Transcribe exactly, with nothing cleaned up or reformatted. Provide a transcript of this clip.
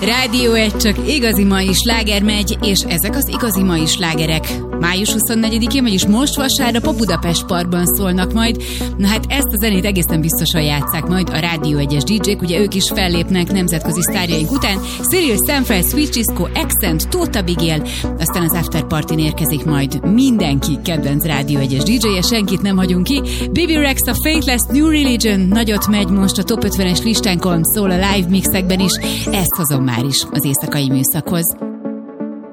Rádió egy, csak igazi mai sláger megy, és ezek az igazi mai slágerek. május huszonnegyedikén, vagyis most vasárnap a Budapest Parkban szólnak majd. Na hát ezt a zenét egészen biztosan játsszák majd a Rádió egyes dé jék, ugye ők is fellépnek nemzetközi sztárjaink után. Cyril Stanford, Sweet Cisco, Accent, Tóth Abigail, aztán az After Partyn érkezik majd mindenki kedvenc Rádió egyes dé jéje, senkit nem hagyunk ki. Baby Rex, a Faithless, New Religion nagyot megy most a top ötvenes listánkon, szól a live mixekben is, ezt hozom már is az éjszakai műszakhoz.